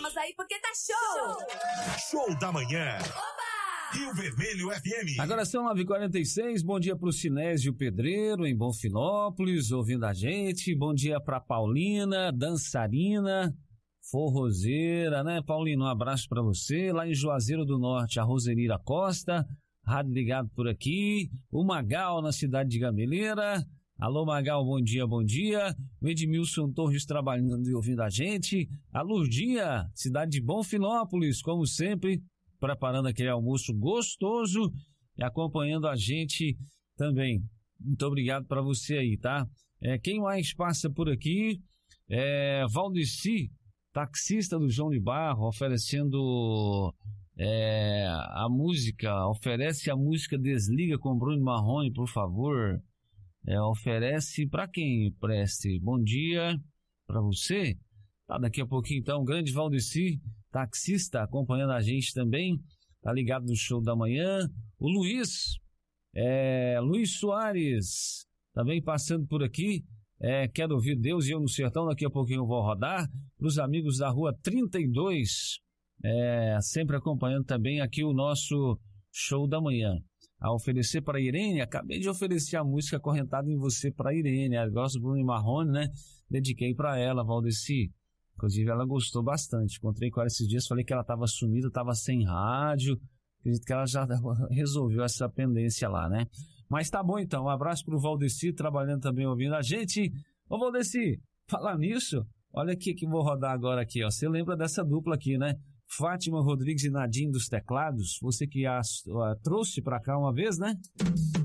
palmas aí porque tá show! Show da manhã. Oba! Rio Vermelho FM. Agora são 9h46, bom dia pro Sinésio Pedreiro, em Bonfinópolis, ouvindo a gente. Bom dia pra Paulina, dançarina, forrozeira, né, Paulina? Um abraço pra você. Lá em Juazeiro do Norte, a Roserira Costa, rádio ligado por aqui. O Magal, na cidade de Gameleira. Alô, Magal, bom dia, bom dia. O Edmilson Torres trabalhando e ouvindo a gente. A Lurdinha, cidade de Bonfinópolis, como sempre, preparando aquele almoço gostoso e acompanhando a gente também. Muito obrigado para você aí, tá? Quem mais passa por aqui? Valdeci, taxista do João de Barro, oferecendo a música, oferece a música Desliga com Bruno Marrone, por favor. Oferece para quem preste. Bom dia para você. Tá, daqui a pouquinho então, grande Valdeci, taxista, acompanhando a gente também, tá ligado no show da manhã. O Luiz Soares, também passando por aqui, quero ouvir Deus e eu no sertão, daqui a pouquinho eu vou rodar, pros amigos da rua 32, sempre acompanhando também aqui o nosso show da manhã. A oferecer para Irene, acabei de oferecer a música Acorrentado em Você para Irene, ela gosta do Bruno Marrone, né? Dediquei para ela, Valdeci. Inclusive ela gostou bastante, encontrei com ela esses dias, falei que ela estava sumida, estava sem rádio, acredito que ela já resolveu essa pendência lá, né? Mas tá bom então, um abraço pro Valdeci, trabalhando também, ouvindo a gente. Ô Valdeci, falar nisso, olha aqui que vou rodar agora aqui, ó. Você lembra dessa dupla aqui, né? Fátima Rodrigues e Nadine dos teclados, você que a trouxe pra cá uma vez, né?